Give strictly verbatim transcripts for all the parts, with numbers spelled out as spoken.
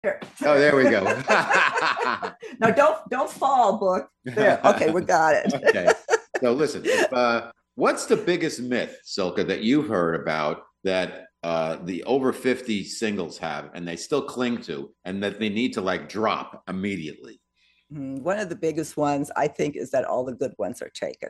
Here. Oh, there we go. No, don't don't fall, book. There. Okay, we got it. Okay. So listen, if, uh, what's the biggest myth, Silka, that you've heard about that uh, the over fifty singles have and they still cling to and that they need to like drop immediately? One of the biggest ones, I think, is that all the good ones are taken.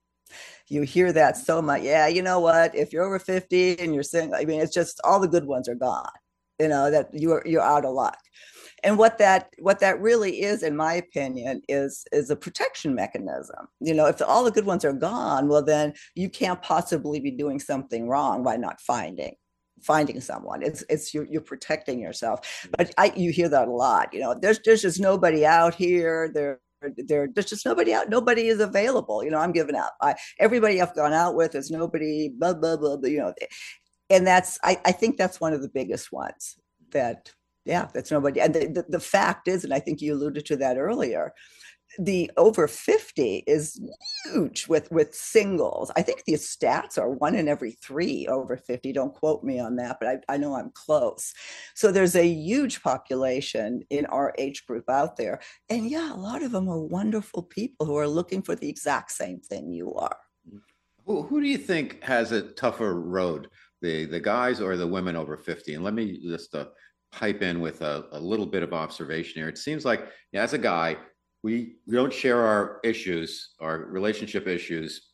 You hear that so much. Yeah, you know what? If you're over fifty and you're single, I mean, it's just all the good ones are gone. You know, that you're you're out of luck. And what that what that really is, in my opinion, is is a protection mechanism. You know, if the, all the good ones are gone, well, then you can't possibly be doing something wrong by not finding finding someone. It's it's you're, you're protecting yourself. But I you hear that a lot. You know, there's there's just nobody out here. There there there's just nobody out. Nobody is available. You know, I'm giving up. I everybody I've gone out with is nobody. Blah blah blah. blah you know, and that's I I think that's one of the biggest ones that. Yeah, that's nobody. And the, the, the fact is, and I think you alluded to that earlier, the over fifty is huge with, with singles. I think the stats are one in every three over fifty. Don't quote me on that, but I, I know I'm close. So there's a huge population in our age group out there. And yeah, a lot of them are wonderful people who are looking for the exact same thing you are. Who, who do you think has a tougher road, the, the guys or the women over fifty? And let me just... Uh, pipe in with a, a little bit of observation here. It seems like, yeah, as a guy, we, we don't share our issues, our relationship issues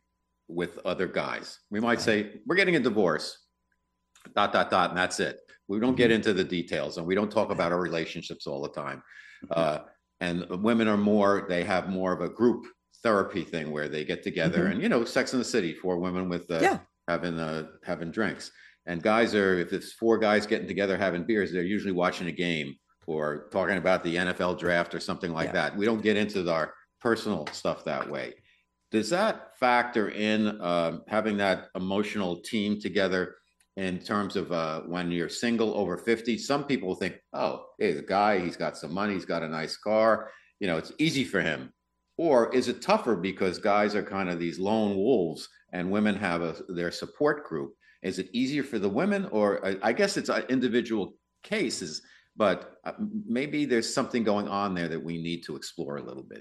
with other guys. We might say, we're getting a divorce, dot, dot, dot, and that's it. We don't get into the details and we don't talk about our relationships all the time. Uh, and women are more, they have more of a group therapy thing where they get together mm-hmm. and, you know, Sex in the City, four women with uh, yeah. having uh, having drinks. And guys are, if it's four guys getting together having beers, they're usually watching a game or talking about the N F L draft or something like yeah. that. We don't get into our personal stuff that way. Does that factor in uh, having that emotional team together in terms of uh, when you're single over fifty? Some people think, oh, hey, the guy, he's got some money, he's got a nice car, you know, it's easy for him. Or is it tougher because guys are kind of these lone wolves and women have a, their support group? Is it easier for the women, or I guess it's individual cases, but maybe there's something going on there that we need to explore a little bit.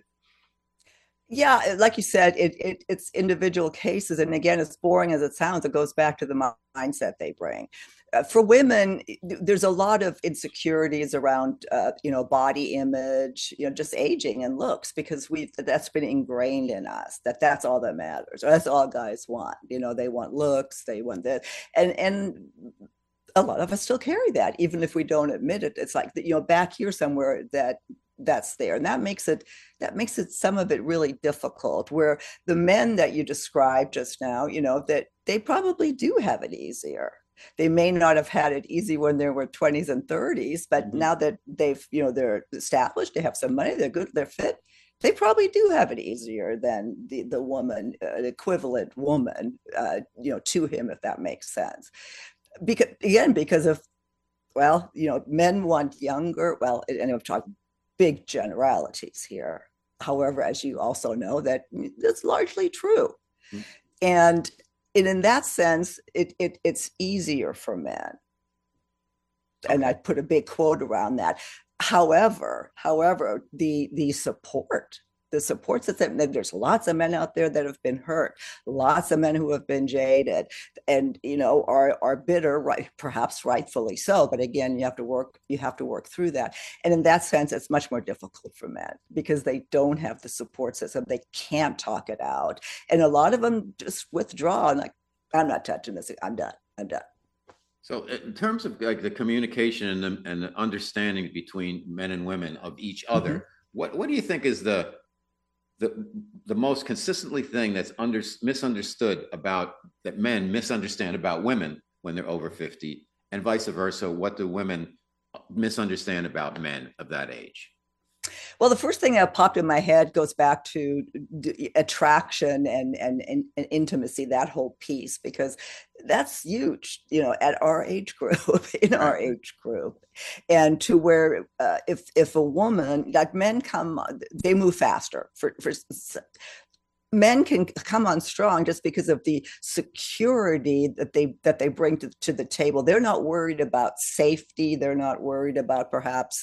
Yeah, like you said, it, it it's individual cases. And again, as boring as it sounds, it goes back to the mindset they bring. Uh, for women, there's a lot of insecurities around, uh, you know, body image, you know, just aging and looks, because we've, that's been ingrained in us, that that's all that matters. Or that's all guys want. You know, they want looks, they want this. And, and a lot of us still carry that, even if we don't admit it. It's like, you know, back here somewhere that that's there. And that makes it, that makes it, some of it really difficult, where the men that you described just now, you know, that they probably do have it easier. They may not have had it easy when they were twenties and thirties, but mm-hmm. now that they've, you know, they're established, they have some money, they're good, they're fit, they probably do have it easier than the, the woman, uh, the equivalent woman, uh, you know, to him, if that makes sense. Because, again, because of, well, you know, men want younger, well, and I'm talking big generalities here. However, as you also know, that that's largely true. Mm-hmm. And And in that sense, it, it it's easier for men. Okay. And I put a big quote around that. However, however, the the support, the support system, there's lots of men out there that have been hurt, lots of men who have been jaded and, you know, are are bitter, right? Perhaps rightfully so. But again, you have to work, you have to work through that. And in that sense, it's much more difficult for men because they don't have the support system. They can't talk it out. And a lot of them just withdraw and like, I'm not touching this. I'm done. I'm done. So in terms of like the communication and the, and the understanding between men and women of each other, mm-hmm. what, what do you think is the, the, the most consistently thing that's under, misunderstood about, that men misunderstand about women when they're over fifty, and vice versa? What do women misunderstand about men of that age? Well, the first thing that popped in my head goes back to d- attraction and, and, and, and intimacy, that whole piece, because that's huge, you know, at our age group, in our age group. And to where uh, if if a woman, like men come, they move faster. For, for men can come on strong just because of the security that they that they bring to, to the table. They're not worried about safety. They're not worried about perhaps